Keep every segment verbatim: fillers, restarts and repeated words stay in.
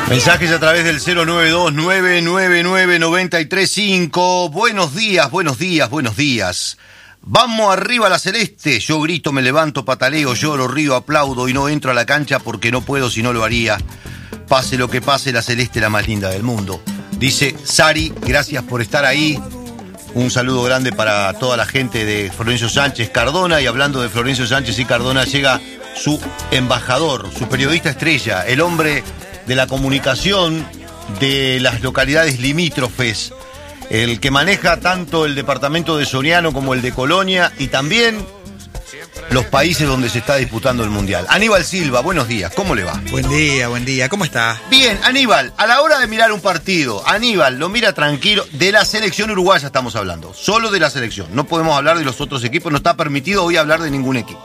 Mensajes a través del cero nueve dos, nueve nueve nueve, nueve tres cinco. Buenos días, buenos días, buenos días. Vamos arriba la celeste. Yo grito, me levanto, pataleo, lloro, río, aplaudo y no entro a la cancha porque no puedo si no lo haría. Pase lo que pase, la celeste es la más linda del mundo. Dice Sari, gracias por estar ahí. Un saludo grande para toda la gente de Florencio Sánchez Cardona. Y hablando de Florencio Sánchez y Cardona, llega su embajador, su periodista estrella, el hombre de la comunicación de las localidades limítrofes, el que maneja tanto el departamento de Soriano como el de Colonia y también los países donde se está disputando el Mundial. Aníbal Silva, buenos días, ¿cómo le va? Buen día, buen día, ¿cómo está? Bien, Aníbal, a la hora de mirar un partido, Aníbal lo mira tranquilo, de la selección uruguaya estamos hablando, solo de la selección, no podemos hablar de los otros equipos, no está permitido hoy hablar de ningún equipo.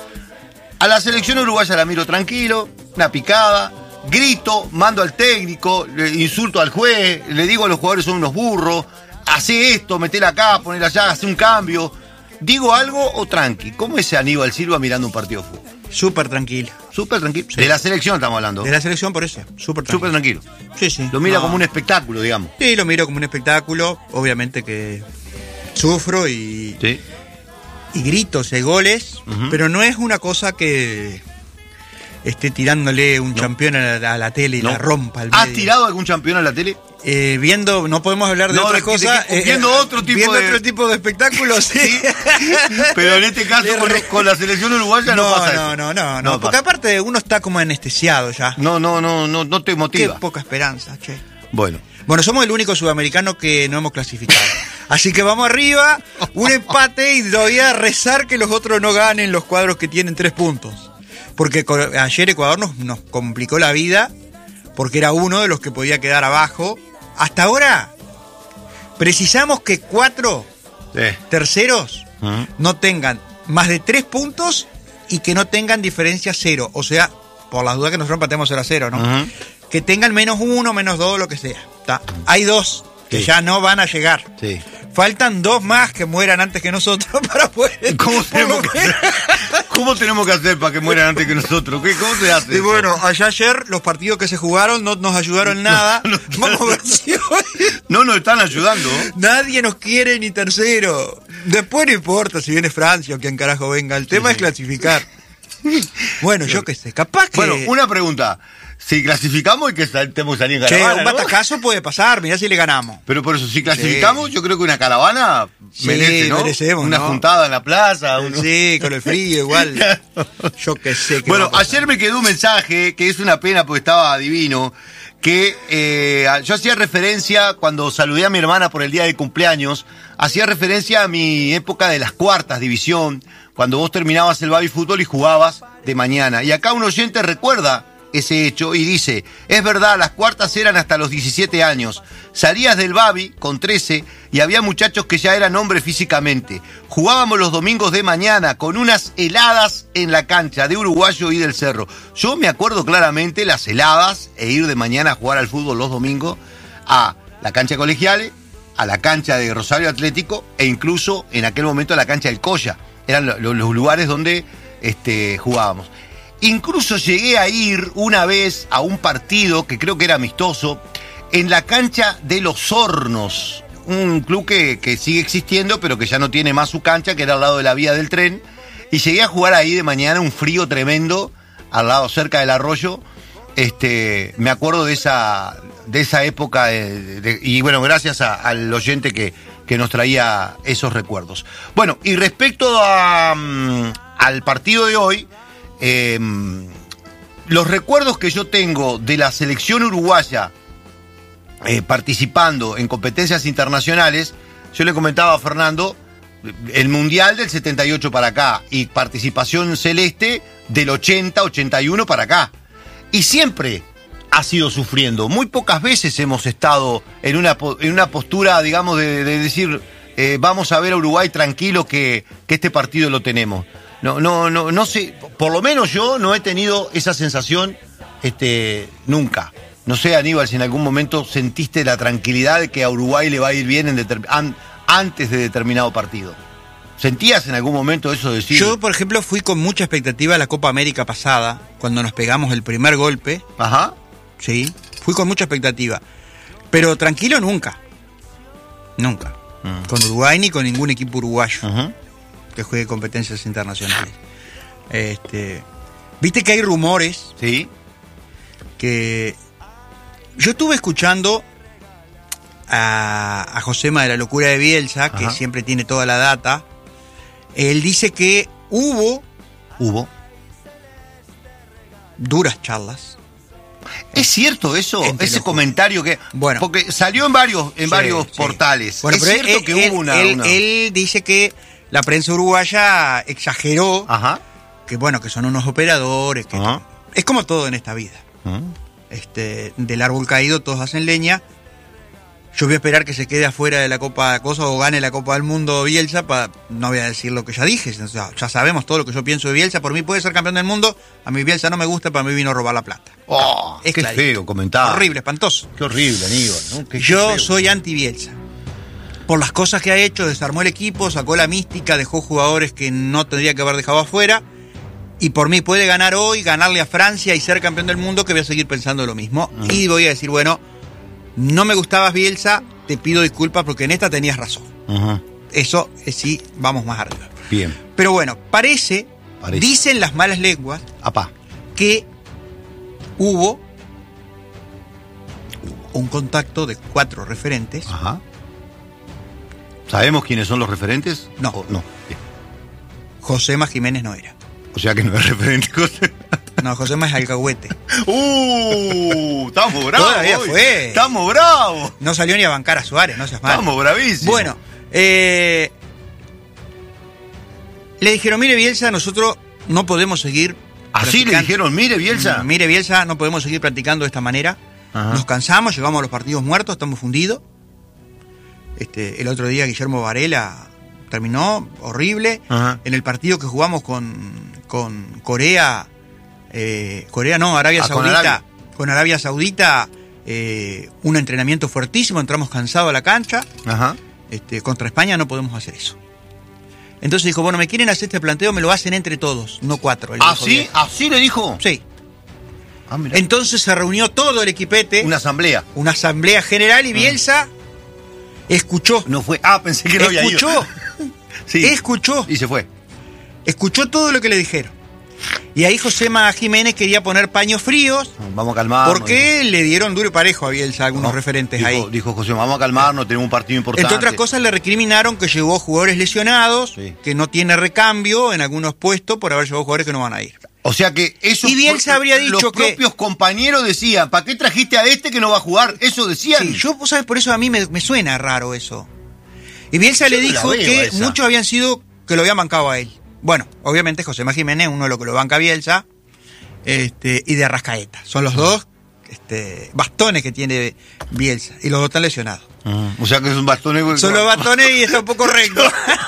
A la selección uruguaya la miro tranquilo, una picada, grito, mando al técnico, le insulto al juez, le digo a los jugadores son unos burros, hace esto, metela acá, ponela allá, hace un cambio. ¿Digo algo o tranqui? ¿Cómo es Aníbal Silva mirando un partido de fútbol? Súper tranquilo. ¿Súper tranquilo? Sí. De la selección estamos hablando. De la selección por eso, súper tranquilo. Súper tranquilo. Sí, sí. Lo mira no. como un espectáculo, digamos. Sí, lo miro como un espectáculo. Obviamente que sufro y, Sí. y grito, sé goles, Uh-huh. pero no es una cosa que esté tirándole un No. campeón a la, a la tele y No. la rompa al ¿Has medio. tirado algún campeón a la tele? Eh, viendo, no podemos hablar de No, otra de- cosa. de- viendo otro tipo viendo de- otro tipo de espectáculos, sí. Pero en este caso Le con, re- con la selección uruguaya no, No, pasa no, eso. no, no, no, No porque pasa. aparte uno está como anestesiado ya. No, no, no, no, no te Qué motiva. poca esperanza, che. Bueno. Bueno, somos el único sudamericano que no hemos clasificado. Así que vamos arriba, un empate y todavía rezar que los otros no ganen los cuadros que tienen tres puntos. Porque co- ayer Ecuador nos, nos complicó la vida porque era uno de los que podía quedar abajo. Hasta ahora precisamos que cuatro Sí. terceros Ujú. no tengan más de tres puntos y que no tengan diferencia cero. O sea, por las dudas que nosotros empatemos cero a cero, ¿no? Ujú. Que tengan menos uno, menos dos, lo que sea. ¿Tá? Hay dos que Sí. ya no van a llegar. Sí. Faltan dos más que mueran antes que nosotros para poder... ¿Cómo por tenemos, lo que menos- hacer, ¿Cómo tenemos que hacer para que mueran antes que nosotros? ¿Qué, ¿Cómo se hace? Y eso? bueno, allá ayer los partidos que se jugaron no nos ayudaron nada. no, Vamos a ver si hoy No nos están ayudando. nadie nos quiere ni tercero. Después no importa si viene Francia o quien carajo venga. El tema sí. es clasificar. Bueno, yo qué sé, capaz que... Bueno, una pregunta. Si clasificamos y que sal- tenemos que salir en Che, caravana, un ¿no? batacazo puede pasar, mirá si le ganamos. Pero por eso, si clasificamos, Sí. yo creo que una caravana Sí, merece, ¿no? merecemos, Una ¿no? juntada en la plaza. uno- Sí, con el frío igual. Yo qué sé. qué Bueno, va a pasar. ayer me quedó un mensaje que es una pena porque estaba divino, que eh, yo hacía referencia, cuando saludé a mi hermana por el día de cumpleaños, hacía referencia a mi época de las cuartas división, cuando vos terminabas el baby fútbol y jugabas de mañana. Y acá un oyente recuerda ese hecho y dice, es verdad, las cuartas eran hasta los diecisiete años. Salías del baby con trece y había muchachos que ya eran hombres físicamente. Jugábamos los domingos de mañana con unas heladas en la cancha de Uruguayo y del Cerro. Yo me acuerdo claramente las heladas e ir de mañana a jugar al fútbol los domingos a la cancha Colegiales, a la cancha de Rosario Atlético e incluso en aquel momento a la cancha del Colla. Eran lo- lo- los lugares donde este, jugábamos. Incluso llegué a ir una vez a un partido que creo que era amistoso en la cancha de Los Hornos, un club que, que sigue existiendo pero que ya no tiene más su cancha, que era al lado de la vía del tren, y llegué a jugar ahí de mañana, un frío tremendo, al lado cerca del arroyo. Este, me acuerdo de esa, de esa época de- de- y bueno, gracias a- al oyente que, que nos traía esos recuerdos. Bueno, y respecto a, mm, al partido de hoy, eh, los recuerdos que yo tengo de la selección uruguaya eh, participando en competencias internacionales, yo le comentaba a Fernando, el Mundial del setenta y ocho para acá y participación celeste del ochenta, ochenta y uno para acá. Y siempre ha sido sufriendo. Muy pocas veces hemos estado en una, po- en una postura, digamos, de, de decir, eh, vamos a ver a Uruguay tranquilo que, que este partido lo tenemos. No, no, no, no sé, por lo menos yo no he tenido esa sensación este, nunca. No sé, Aníbal, si en algún momento sentiste la tranquilidad de que a Uruguay le va a ir bien en determin- an- antes de determinado partido. ¿Sentías en algún momento eso de decir? Yo, por ejemplo, fui con mucha expectativa a la Copa América pasada, cuando nos pegamos el primer golpe, Ajá. ¿sí? Fui con mucha expectativa. Pero tranquilo nunca. Nunca. Uh-huh. Con Uruguay ni con ningún equipo uruguayo uh-huh. que juegue competencias internacionales. Este, Viste que hay rumores. Sí. Que yo estuve escuchando a, a Josema de la locura de Bielsa, que Ajá. siempre tiene toda la data. Él dice que hubo hubo duras charlas. ¿Es cierto eso? Entre ese comentario que bueno, porque salió en varios en sí, varios sí. portales. Bueno, es pero cierto él, que él, hubo una él, una él dice que la prensa uruguaya exageró. Ajá. Que bueno, que son unos operadores, que Ajá. es como todo en esta vida. Ajá. Este, del árbol caído todos hacen leña. Yo voy a esperar que se quede afuera de la Copa de Cosa o gane la Copa del Mundo Bielsa, para no voy a decir lo que ya dije, o sea, ya sabemos todo lo que yo pienso de Bielsa. Por mí puede ser campeón del mundo, a mí Bielsa no me gusta, para mí vino a robar la plata. Oh, es qué clarito. Feo comentar. Horrible, espantoso. Qué horrible, Aníbal, ¿no? Qué, yo qué soy anti Bielsa. Por las cosas que ha hecho, desarmó el equipo, sacó la mística, dejó jugadores que no tendría que haber dejado afuera. Y por mí puede ganar hoy, ganarle a Francia y ser campeón del mundo, que voy a seguir pensando lo mismo. Uh-huh. Y voy a decir, bueno, no me gustabas Bielsa, te pido disculpas porque en esta tenías razón. Uh-huh. Eso eh, sí, vamos más arriba. Bien. Pero bueno, parece, parece. dicen las malas lenguas, Apá. que hubo un contacto de cuatro referentes. Ajá. ¿Sabemos quiénes son los referentes? No. ¿O no? Bien. Josema Jiménez no era. O sea que no es referente, José. No, Josema es alcahuete. ¡Uh! Estamos bravos. Todavía hoy. fue. Estamos bravos. No salió ni a bancar a Suárez, no seas mal. Estamos bravísimos. Bueno, eh, le dijeron, mire Bielsa, nosotros no podemos seguir. ¿Así le dijeron, mire Bielsa? Mire Bielsa, no podemos seguir practicando de esta manera. Ajá. Nos cansamos, llegamos a los partidos muertos, estamos fundidos. Este, el otro día Guillermo Varela terminó horrible. Ajá. En el partido que jugamos con, con Corea, eh, Corea no, Arabia ah, Saudita, con Arabia, con Arabia Saudita, eh, un entrenamiento fuertísimo, entramos cansados a la cancha. Ajá. Este, contra España no podemos hacer eso. Entonces dijo, bueno, me quieren hacer este planteo, me lo hacen entre todos, no cuatro. ¿Así? ¿Así le dijo? Sí. Ah, entonces se reunió todo el equipete. Una asamblea. Una asamblea general y Bielsa ah. escuchó. No fue. Ah, pensé que no había ido. Escuchó. Sí. Escuchó. Y se fue. Escuchó todo lo que le dijeron. Y ahí Josema Jiménez quería poner paños fríos. Vamos a calmarnos. Porque dijo. Le dieron duro y parejo a Bielsa algunos no, referentes dijo, ahí. Dijo José, vamos a calmarnos, tenemos un partido importante. Entre otras cosas le recriminaron que llevó jugadores lesionados, sí. que no tiene recambio en algunos puestos por haber llevado jugadores que no van a ir. O sea que eso. Y Bielsa habría dicho los que. Los propios compañeros decían, ¿para qué trajiste a este que no va a jugar? Eso decían. Sí, yo, ¿sabes? Por eso a mí me, me suena raro eso. Y Bielsa yo le dijo que esa. muchos habían sido que lo habían bancado a él. Bueno, obviamente Josema Jiménez, uno de los que lo banca a Bielsa, este, y de Arrascaeta. Son los dos este, bastones que tiene Bielsa. Y los dos están lesionados. Uh, o sea que son bastones. Son los bastones y está un poco recto.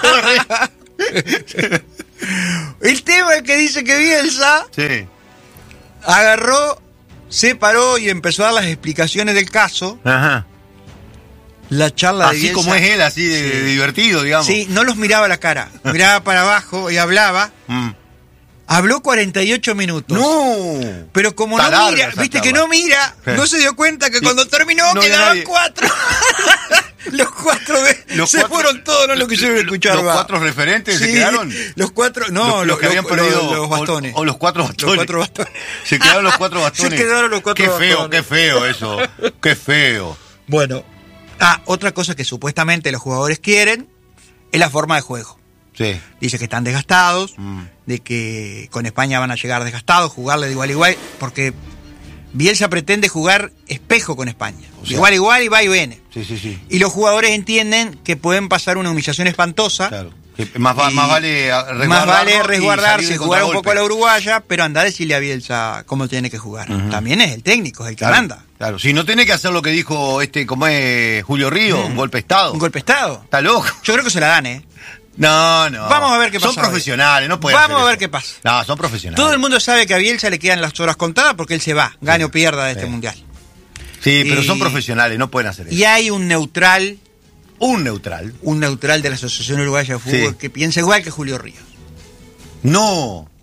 El tema es que dice que Bielsa sí. agarró, se paró y empezó a dar las explicaciones del caso. Ajá. La charla así de Bielsa, como es él, así de, sí. de divertido, digamos. Sí, no los miraba a la cara, miraba para abajo y hablaba. Mm. Habló cuarenta y ocho minutos. No. Pero como Está no mira, viste que no mira, sí. no se dio cuenta que cuando terminó no quedaban cuatro. Los cuatro los se cuatro, fueron todos, no lo quisieron escuchar. ¿Los va. cuatro referentes sí, se quedaron? Los cuatro, no, los, los que habían perdido los, los bastones. O, o los cuatro bastones. Los cuatro bastones. Se quedaron los cuatro bastones. Se quedaron los cuatro qué bastones. Qué feo, qué feo eso. Qué feo. Bueno. Ah, otra cosa que supuestamente los jugadores quieren es la forma de juego. Sí. Dice que están desgastados, mm. de que con España van a llegar desgastados, jugarle de igual a igual, porque Bielsa pretende jugar espejo con España. O sea, igual a igual y va y viene. Sí, sí, sí. Y los jugadores entienden que pueden pasar una humillación espantosa. Claro. Que más, va, más vale resguardarse, más vale resguardarse, jugar un poco a la uruguaya, pero andá a decirle a Bielsa cómo tiene que jugar. Uh-huh. También es el técnico, es el que claro, manda. Claro, si no tiene que hacer lo que dijo este, como es Julio Río, mm. un golpe de estado. Un golpe de estado. Está loco. Yo creo que se la dan, ¿eh? No, no. Vamos a ver qué pasa. Son profesionales, no pueden Vamos hacer a ver eso. qué pasa. No, son profesionales. Todo el mundo sabe que a Bielsa le quedan las horas contadas porque él se va, gane sí. o pierda de sí. este mundial. Sí, pero y... son profesionales, no pueden hacer eso. Y hay un neutral. Un neutral. Un neutral de la Asociación Uruguaya de Fútbol sí. que piensa igual que Julio Ríos. No.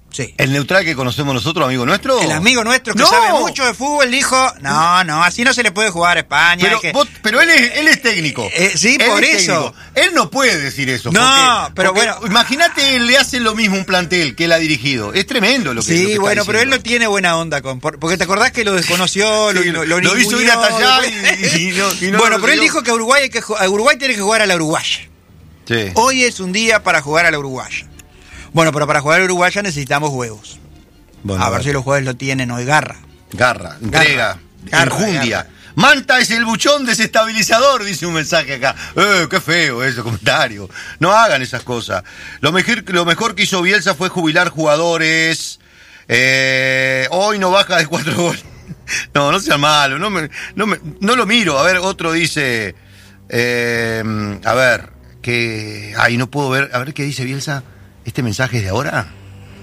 Sí. ¿El neutral que conocemos nosotros, amigo nuestro? El amigo nuestro que ¡No! sabe mucho de fútbol dijo, no, no, así no se le puede jugar a España. Pero, que... vos, pero él, es, él es técnico. Eh, sí, Él por es eso. técnico. Él no puede decir eso. No, porque, pero porque bueno. Imagínate, le hacen lo mismo un plantel que él ha dirigido. Es tremendo lo que, Sí, lo que está bueno, pero él diciendo. no tiene buena onda con... por- Porque te acordás que lo desconoció, lo, Sí, lo, lo hizo ir ninguneó, hasta allá después- y- y no- y no Bueno, lo pero él siguió. dijo que a Uruguay, hay que, ju- a Uruguay tiene que jugar a la uruguaya. Sí. Hoy es un día para jugar a la uruguaya. Bueno, pero para jugar a la uruguaya necesitamos huevos. Bueno, a ver si los jueves lo tienen hoy. Garra. Garra, entrega, Garra, enjundia. garra. Manta es el buchón desestabilizador, dice un mensaje acá. Eh, qué feo ese comentario. No hagan esas cosas. Lo mejor, lo mejor que hizo Bielsa fue jubilar jugadores. Eh, hoy no baja de cuatro goles. No, no sea malo. No, me, no, me, no lo miro. A ver, otro dice... Eh, a ver, que... Ay, no puedo ver. A ver qué dice Bielsa. ¿Este mensaje es de ahora?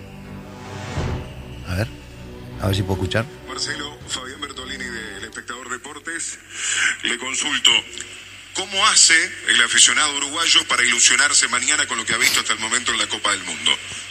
A ver. A ver si puedo escuchar. Marcelo, Fabián Bertolini del Espectador Deportes. Le consulto, ¿cómo hace el aficionado uruguayo para ilusionarse mañana con lo que ha visto hasta el momento en la Copa del Mundo?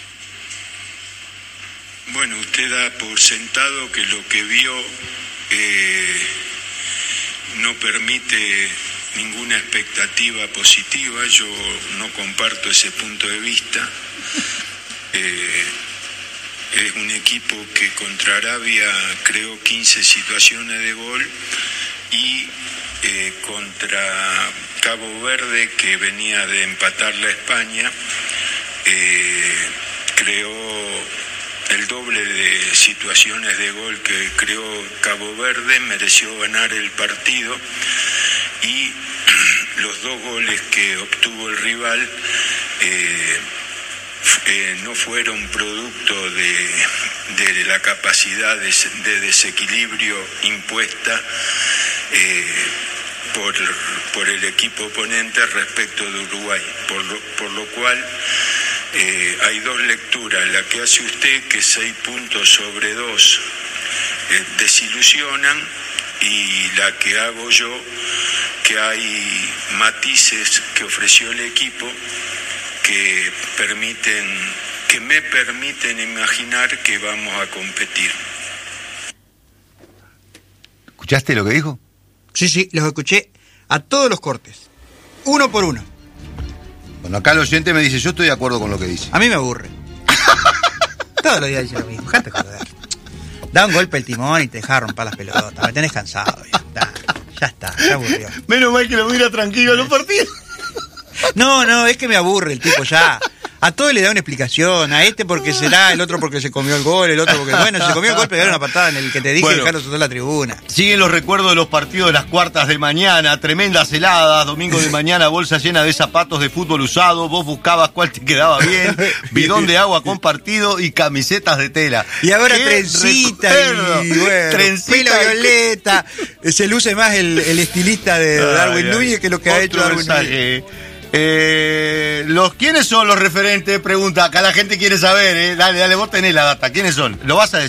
Bueno, usted da por sentado que lo que vio eh, no permite ninguna expectativa positiva. Yo no comparto ese punto de vista. Eh, es un equipo que contra Arabia creó quince situaciones de gol y eh, contra Cabo Verde, que venía de empatarle a España, eh, creó el doble de situaciones de gol que creó Cabo Verde, mereció ganar el partido y los dos goles que obtuvo el rival eh, eh, no fueron producto de, de la capacidad de, de desequilibrio impuesta eh, por, por el equipo oponente respecto de Uruguay, por lo, por lo cual Eh, hay dos lecturas, la que hace usted, que seis puntos sobre dos eh, desilusionan, y la que hago yo, que hay matices que ofreció el equipo que permiten, que me permiten imaginar que vamos a competir. ¿Escuchaste lo que dijo? Sí, sí, los escuché a todos los cortes. Uno por uno. Bueno, acá el oyente me dice, yo estoy de acuerdo con lo que dice. A mí me aburre. Todos los días dice lo mismo. Dejate joder. Da un golpe el timón y te deja romper las pelotas. Me tenés cansado. Ya está, ya está, ya aburrió. Menos mal que lo mira tranquilo a los partidos. No, no, es que me aburre el tipo ya. A todos le da una explicación. A este porque será, el otro porque se comió el gol, el otro porque... Bueno, se comió el gol, pegaron una patada en el que te dije, Bueno. dejarlo soltar la tribuna. Siguen los recuerdos de los partidos de las cuartas de mañana, tremendas heladas, domingo de mañana, bolsa llena de zapatos de fútbol usado, vos buscabas cuál te quedaba bien, bidón de agua compartido y camisetas de tela. Y ahora ¡Qué trencita recuerdo! y bueno, Trencita pelo y- violeta. Se luce más el, el estilista de Darwin Ay, ay. Núñez que lo que ha Otro hecho Darwin Núñez. mensaje. Eh, los, ¿Quiénes son los referentes? Pregunta, acá la gente quiere saber, ¿eh? Dale, dale, vos tenés la data. ¿Quiénes son? ¿Lo vas a decir?